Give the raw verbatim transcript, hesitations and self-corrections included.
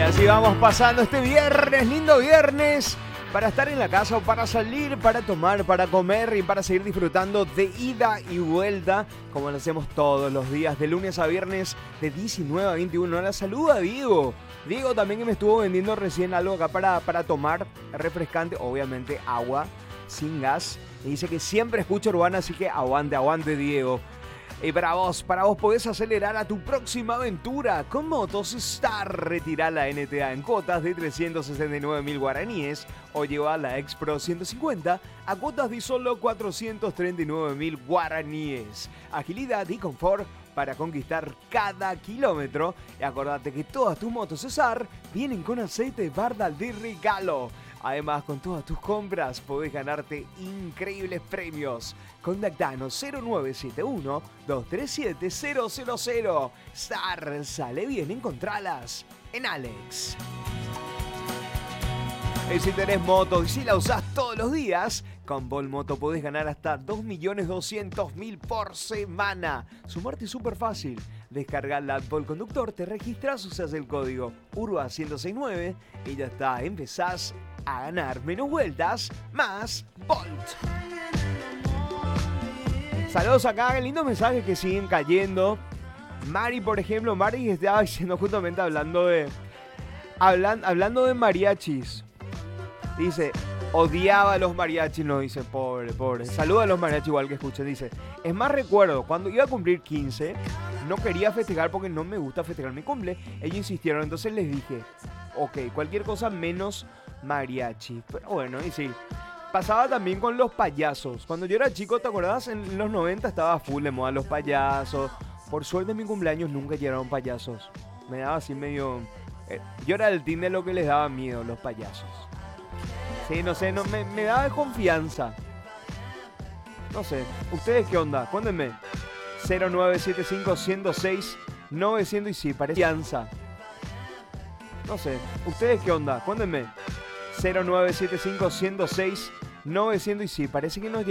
así vamos pasando este viernes, lindo viernes, para estar en la casa o para salir, para tomar, para comer y para seguir disfrutando de ida y vuelta, como lo hacemos todos los días, de lunes a viernes, de diecinueve a veintiuna horas. Saluda a Diego. Diego también que me estuvo vendiendo recién algo acá para, para tomar, refrescante, obviamente agua, sin gas. Y dice que siempre escucha Urbana, así que aguante, aguante Diego. Y para vos, para vos podés acelerar a tu próxima aventura con Motos Star. Retira la N T A en cuotas de trescientos sesenta y nueve mil guaraníes o lleva la X-Pro ciento cincuenta a cuotas de solo cuatrocientos treinta y nueve mil guaraníes. Agilidad y confort para conquistar cada kilómetro. Y acordate que todas tus motos Cesar vienen con aceite Bardal de regalo. Además, con todas tus compras podés ganarte increíbles premios. Contactanos cero nueve siete uno, dos tres siete, cero cero cero. Star, sale bien encontralas en Alex. Y si tenés moto y si la usás todos los días, con Volmoto podés ganar hasta dos millones doscientos mil por semana. Sumarte es súper fácil. Descarga la app Volconductor, te registras, usas el código U R B A ciento sesenta y nueve y ya está, empezás a ganar menos vueltas, más Volt. Saludos acá, qué lindos mensajes que siguen cayendo. Mari, por ejemplo, Mari estaba diciendo justamente hablando de hablan, hablando de mariachis. Dice, odiaba a los mariachis, no, dice, pobre, pobre. Saluda a los mariachis igual que escuchen, dice. Es más, recuerdo, cuando iba a cumplir quince, no quería festejar porque no me gusta festejar mi cumple. Ellos insistieron, entonces les dije, ok, cualquier cosa menos mariachi. Pero bueno, y sí. Pasaba también con los payasos. Cuando yo era chico, ¿te acordás? En los noventa estaba full de moda los payasos. Por suerte en mi cumpleaños nunca llegaron payasos. Me daba así medio... Eh, yo era el team de lo que les daba miedo, los payasos. Sí, no sé, no, me, me daba desconfianza. No sé, ¿ustedes qué onda? Cuéntenme. cero nueve siete cinco, ciento seis, novecientos y sí, parece confianza. No sé, ¿ustedes qué onda? Cuéntenme. cero nueve siete cinco, ciento seis, novecientos y sí, parece que nos